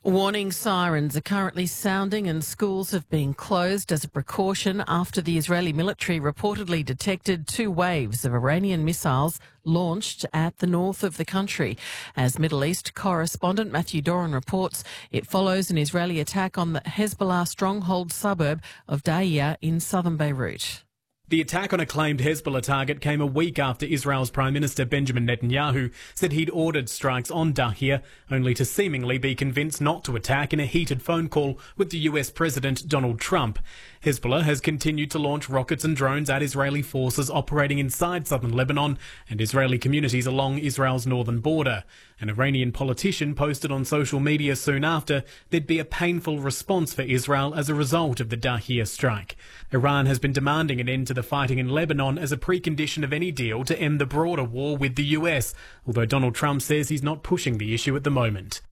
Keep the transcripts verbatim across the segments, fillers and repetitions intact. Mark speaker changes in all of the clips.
Speaker 1: Warning sirens are currently sounding and schools have been closed as a precaution after the Israeli military reportedly detected two waves of Iranian missiles launched at the north of the country. As Middle East correspondent Matthew Doran reports, it follows an Israeli attack on the Hezbollah stronghold suburb of Daya in southern Beirut.
Speaker 2: The attack on a claimed Hezbollah target came a week after Israel's Prime Minister Benjamin Netanyahu said he'd ordered strikes on Dahia, only to seemingly be convinced not to attack in a heated phone call with the U S President Donald Trump. Hezbollah has continued to launch rockets and drones at Israeli forces operating inside southern Lebanon and Israeli communities along Israel's northern border. An Iranian politician posted on social media soon after there'd be a painful response for Israel as a result of the Dahia strike. Iran has been demanding an end to the fighting in Lebanon as a precondition of any deal to end the broader war with the U S, although Donald Trump says he's not pushing the issue at the moment.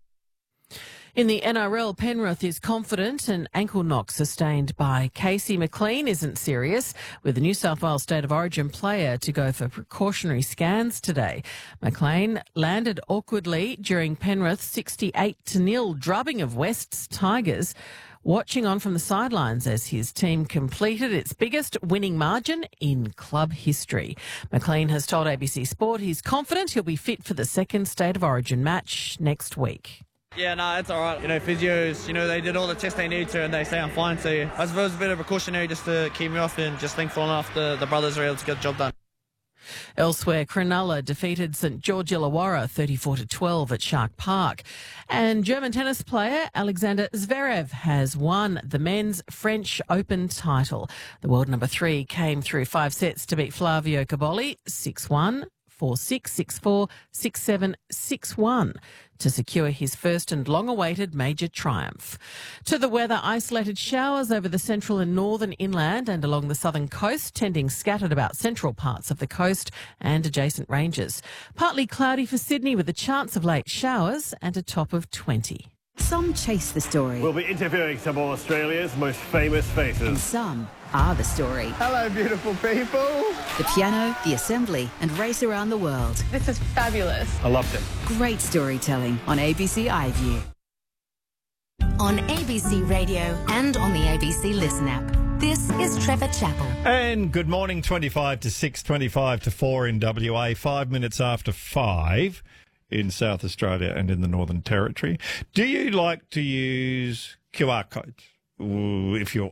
Speaker 1: In the N R L, Penrith is confident an ankle knock sustained by Casey McLean isn't serious, with the New South Wales State of Origin player to go for precautionary scans today. McLean landed awkwardly during Penrith's sixty-eight to nil drubbing of West's Tigers, watching on from the sidelines as his team completed its biggest winning margin in club history. McLean has told A B C Sport he's confident he'll be fit for the second State of Origin match next week.
Speaker 3: Yeah, no, it's all right. You know, physios, you know, they did all the tests they need to and they say I'm fine. So I suppose it's a bit of precautionary just to keep me off and just thankful enough the, the brothers are able to get the job done.
Speaker 1: Elsewhere, Cronulla defeated St George Illawarra thirty-four to twelve at Shark Park. And German tennis player Alexander Zverev has won the men's French Open title. The world number three came through five sets to beat Flavio Cobolli six one, four six, six four, six seven, six one to secure his first and long-awaited major triumph. To the weather, isolated showers over the central and northern inland and along the southern coast, tending scattered about central parts of the coast and adjacent ranges. Partly cloudy for Sydney with a chance of late showers and a top of twenty.
Speaker 4: Some chase the story.
Speaker 5: We'll be interviewing some of Australia's most famous faces.
Speaker 4: And some are the story.
Speaker 5: Hello, beautiful people.
Speaker 4: The piano, the assembly, and race around the world.
Speaker 6: This is fabulous.
Speaker 5: I loved it.
Speaker 4: Great storytelling on A B C iView.
Speaker 7: On A B C Radio and on the A B C Listen app. This is Trevor Chappell.
Speaker 8: And good morning, twenty-five to six, twenty-five to four in W A, five minutes after five in South Australia and in the Northern Territory. Do you like to use Q R codes? If you're